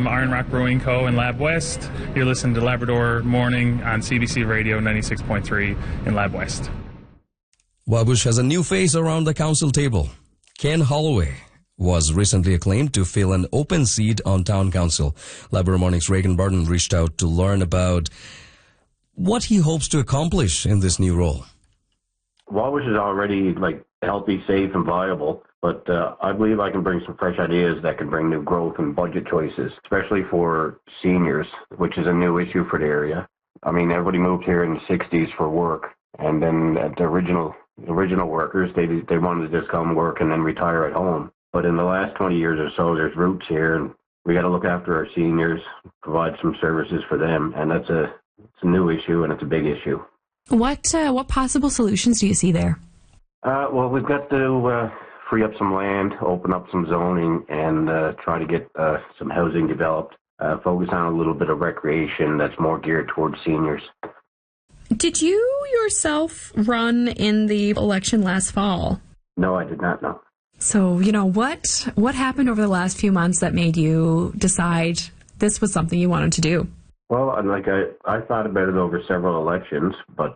from Iron Rock Brewing Co. in Lab West. You're listening to Labrador Morning on CBC Radio 96.3 in Lab West. Wabush has a new face around the council table. Ken Holloway was recently acclaimed to fill an open seat on town council. Labrador Morning's Reagan Barton reached out to learn about what he hopes to accomplish in this new role. Wabush is already healthy, safe, and viable, but I believe I can bring some fresh ideas that can bring new growth and budget choices, especially for seniors, which is a new issue for the area. I mean, everybody moved here in the 60s for work, and then the original workers, they wanted to just come work and then retire at home. But in the last 20 years or so, there's roots here, and we got to look after our seniors, provide some services for them, and it's a new issue, and it's a big issue. What possible solutions do you see there? Well, we've got to free up some land, open up some zoning, and try to get some housing developed. Focus on a little bit of recreation that's more geared towards seniors. Did you yourself run in the election last fall? No, I did not, no. So, what happened over the last few months that made you decide this was something you wanted to do? Well, I thought about it over several elections, but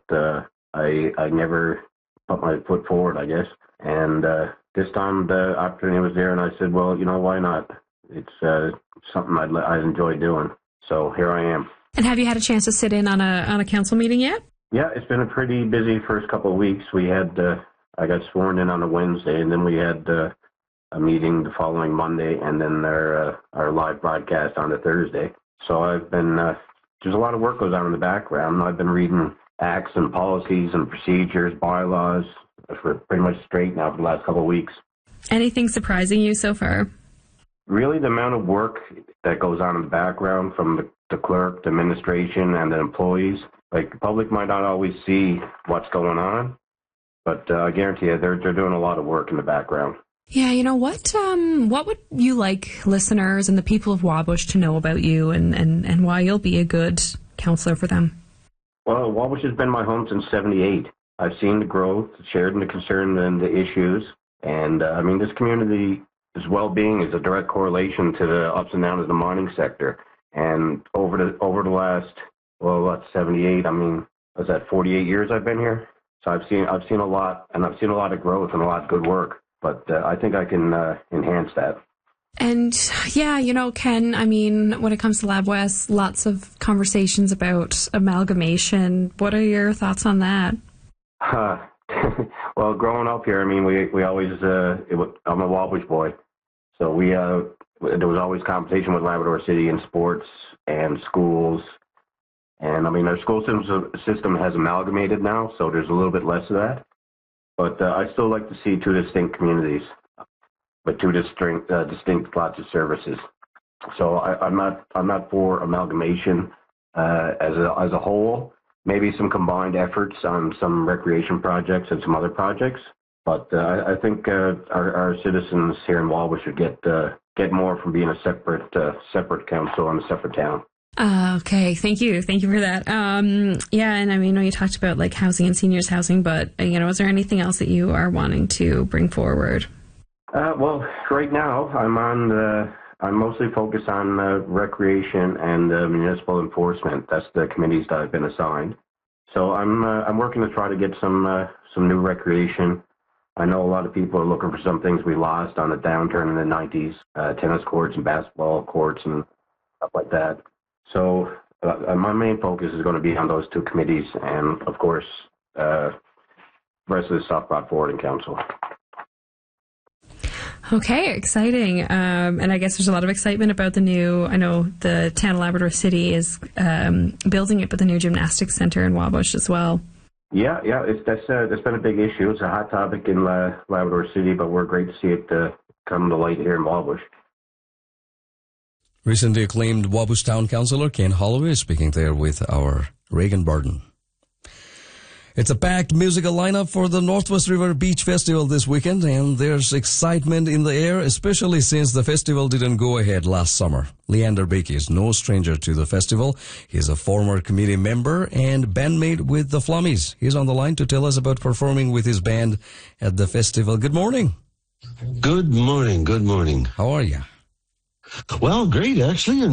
I never put my foot forward, I guess. And this time the opportunity was there, and I said, well, why not? It's something I'd enjoy doing. So here I am. And have you had a chance to sit in on a council meeting yet? Yeah, it's been a pretty busy first couple of weeks. We had I got sworn in on a Wednesday, and then we had a meeting the following Monday, and then our live broadcast on the Thursday. So I've been there's a lot of work goes on in the background. I've been reading acts and policies and procedures, bylaws for pretty much straight now for the last couple of weeks. Anything surprising you so far? Really, the amount of work that goes on in the background from the clerk, the administration, and the employees. The public might not always see what's going on, but I guarantee you they're doing a lot of work in the background. Yeah, what would you like listeners and the people of Wabush to know about you and why you'll be a good counselor for them? Well, Wabush has been my home since '78. I've seen the growth, shared in the concern and the issues, and this community's well-being is a direct correlation to the ups and downs of the mining sector. And over the last 78? Was that 48 years I've been here? So I've seen a lot, and I've seen a lot of growth and a lot of good work. But I think I can enhance that. And yeah, Ken, when it comes to Lab West, lots of conversations about amalgamation. What are your thoughts on that? Well, growing up here, we always, I'm a Wabush boy. So there was always competition with Labrador City in sports and schools. And our school system has amalgamated now, so there's a little bit less of that. But I still like to see two distinct communities, but two distinct lots of services. So I'm not for amalgamation as a whole. Maybe some combined efforts on some recreation projects and some other projects. But I think our citizens here in Wabush should get more from being a separate council and a separate town. Okay, thank you for that. Yeah, and I know you talked about housing and seniors housing, but is there anything else that you are wanting to bring forward? Well, right now I'm mostly focused on recreation and municipal enforcement. That's the committees that I've been assigned. So I'm working to try to get some new recreation. I know a lot of people are looking for some things we lost on the downturn in the 90s, tennis courts and basketball courts and stuff like that. So my main focus is going to be on those two committees and, of course, the rest of the stuff brought forward in council. Okay, exciting. And I guess there's a lot of excitement about the town of Labrador City is building it, but the new gymnastics center in Wabush as well. Yeah, that's been a big issue. It's a hot topic in Labrador City, but we're great to see it come to light here in Wabush. Recently acclaimed Wabush Town Councillor Ken Holloway speaking there with our Reagan Barton. It's a packed musical lineup for the Northwest River Beach Festival this weekend, and there's excitement in the air, especially since the festival didn't go ahead last summer. Leander Beakey is no stranger to the festival. He's a former committee member and bandmate with the Flummies. He's on the line to tell us about performing with his band at the festival. Good morning. Good morning. How are you? Well, great, actually. And